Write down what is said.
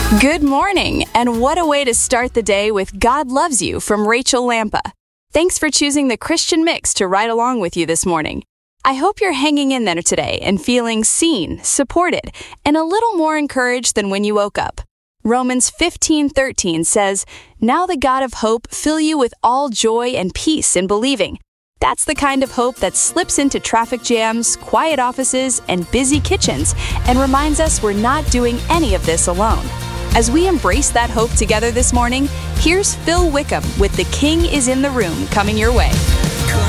Good morning, and what a way to start the day with God Loves You from Rachel Lampa. Thanks for choosing the Christian Mix to ride along with you this morning. I hope you're hanging in there today and feeling seen, supported, and a little more encouraged than when you woke up. Romans 15:13 says, "Now the God of hope fill you with all joy and peace in believing." That's the kind of hope that slips into traffic jams, quiet offices, and busy kitchens and reminds us we're not doing any of this alone. As we embrace that hope together this morning, here's Phil Wickham with The King is in the Room coming your way.